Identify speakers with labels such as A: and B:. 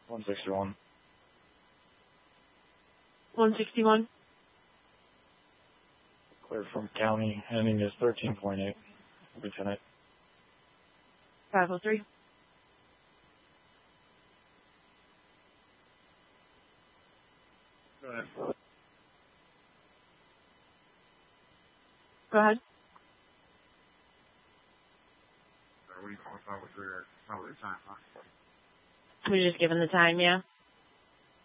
A: 161.
B: 161.
A: Clear from county. Ending is 13.8. Lieutenant.
B: 503.
A: Go ahead.
B: Go ahead.
A: What are you calling 503? Probably the time, huh?
B: We're just given the time, yeah?